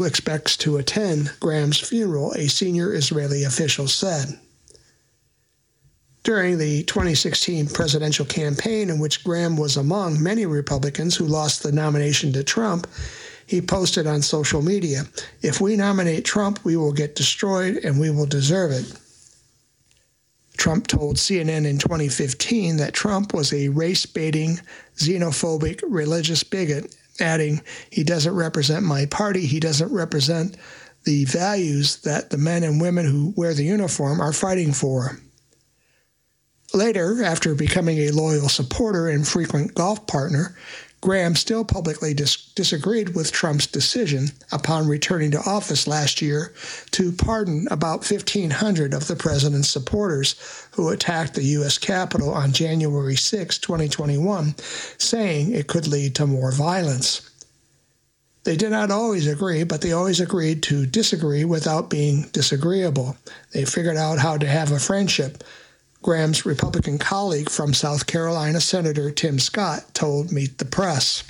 expects to attend Graham's funeral, a senior Israeli official said. During the 2016 presidential campaign, in which Graham was among many Republicans who lost the nomination to Trump, he posted on social media, "If we nominate Trump, we will get destroyed and we will deserve it." Trump told CNN in 2015 that Trump was a race-baiting, xenophobic, religious bigot, adding, "He doesn't represent my party, he doesn't represent the values that the men and women who wear the uniform are fighting for." Later, after becoming a loyal supporter and frequent golf partner, Graham still publicly disagreed with Trump's decision upon returning to office last year to pardon about 1,500 of the president's supporters who attacked the U.S. Capitol on January 6, 2021, saying it could lead to more violence. They did not always agree, but they always agreed to disagree without being disagreeable. They figured out how to have a friendship, Graham's Republican colleague from South Carolina, Senator Tim Scott, told Meet the Press.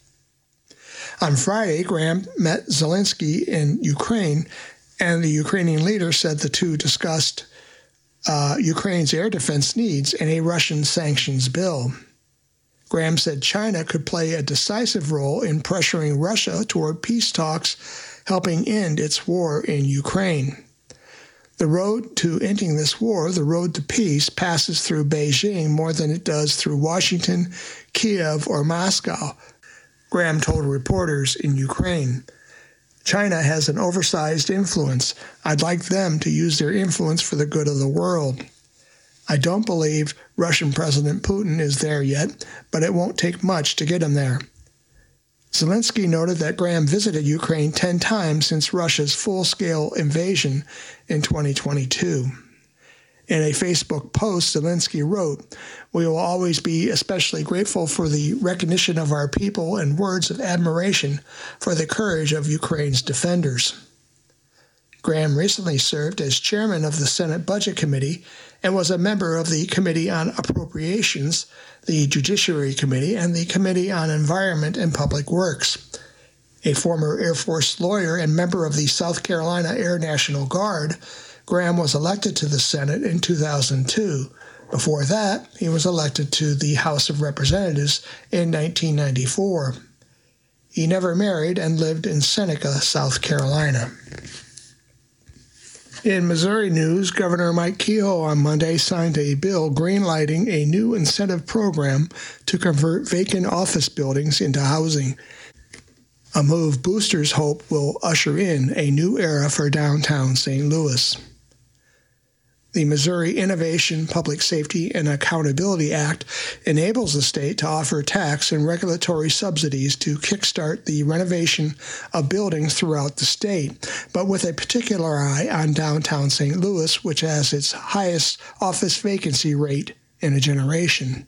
On Friday, Graham met Zelensky in Ukraine, and the Ukrainian leader said the two discussed Ukraine's air defense needs and a Russian sanctions bill. Graham said China could play a decisive role in pressuring Russia toward peace talks, helping end its war in Ukraine. The road to ending this war, the road to peace, passes through Beijing more than it does through Washington, Kiev, or Moscow, Graham told reporters in Ukraine. China has an oversized influence. I'd like them to use their influence for the good of the world. I don't believe Russian President Putin is there yet, but it won't take much to get him there. Zelensky noted that Graham visited Ukraine 10 times since Russia's full-scale invasion in 2022. In a Facebook post, Zelensky wrote, "We will always be especially grateful for the recognition of our people and words of admiration for the courage of Ukraine's defenders." Graham recently served as chairman of the Senate Budget Committee and was a member of the Committee on Appropriations, the Judiciary Committee, and the Committee on Environment and Public Works. A former Air Force lawyer and member of the South Carolina Air National Guard, Graham was elected to the Senate in 2002. Before that, he was elected to the House of Representatives in 1994. He never married and lived in Seneca, South Carolina. In Missouri news, Governor Mike Kehoe on Monday signed a bill greenlighting a new incentive program to convert vacant office buildings into housing, a move boosters hope will usher in a new era for downtown St. Louis. The Missouri Innovation, Public Safety, and Accountability Act enables the state to offer tax and regulatory subsidies to kickstart the renovation of buildings throughout the state, but with a particular eye on downtown St. Louis, which has its highest office vacancy rate in a generation.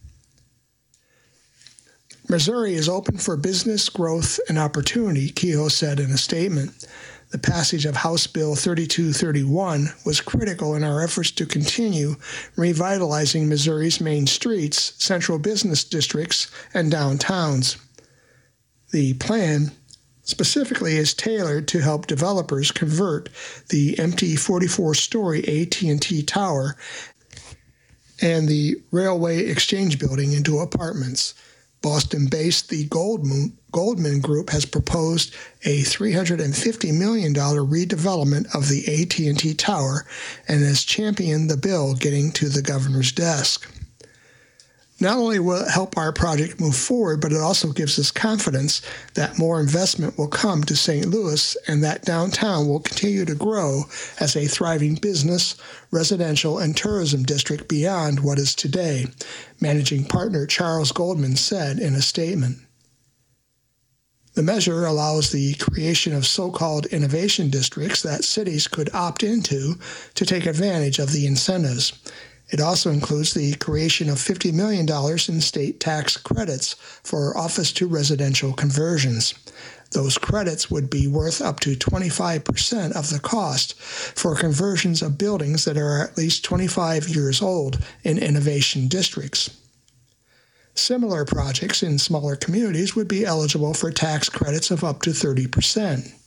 Missouri is open for business growth and opportunity, Kehoe said in a statement. The passage of House Bill 3231 was critical in our efforts to continue revitalizing Missouri's main streets, central business districts, and downtowns. The plan specifically is tailored to help developers convert the empty 44-story AT&T Tower and the Railway Exchange Building into apartments. Boston-based the Goldman Group has proposed a $350 million redevelopment of the AT&T Tower and has championed the bill getting to the governor's desk. Not only will it help our project move forward, but it also gives us confidence that more investment will come to St. Louis and that downtown will continue to grow as a thriving business, residential, and tourism district beyond what is today, managing partner Charles Goldman said in a statement. The measure allows the creation of so-called innovation districts that cities could opt into to take advantage of the incentives. It also includes the creation of $50 million in state tax credits for office-to-residential conversions. Those credits would be worth up to 25% of the cost for conversions of buildings that are at least 25 years old in innovation districts. Similar projects in smaller communities would be eligible for tax credits of up to 30%.